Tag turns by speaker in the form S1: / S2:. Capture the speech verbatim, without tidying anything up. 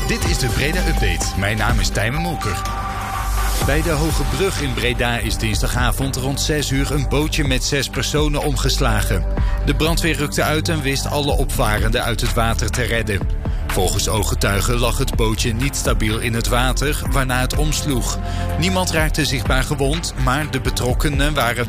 S1: Dit is de Breda Update. Mijn naam is Tijmen Molker. Bij de Hoge Brug in Breda is dinsdagavond rond zes uur een bootje met zes personen omgeslagen. De brandweer rukte uit en wist alle opvarenden uit het water te redden. Volgens ooggetuigen lag het bootje niet stabiel in het water, waarna het omsloeg. Niemand raakte zichtbaar gewond, maar de betrokkenen waren